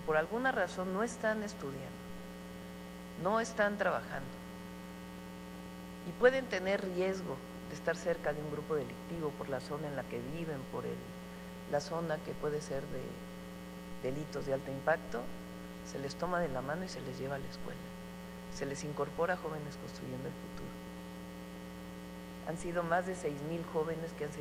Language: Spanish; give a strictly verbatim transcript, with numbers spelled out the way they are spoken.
por alguna razón no están estudiando, no están trabajando y pueden tener riesgo de estar cerca de un grupo delictivo por la zona en la que viven, por el, la zona que puede ser de delitos de alto impacto, se les toma de la mano y se les lleva a la escuela, se les incorpora a Jóvenes Construyendo el Futuro. Han sido más de seis mil jóvenes que han sido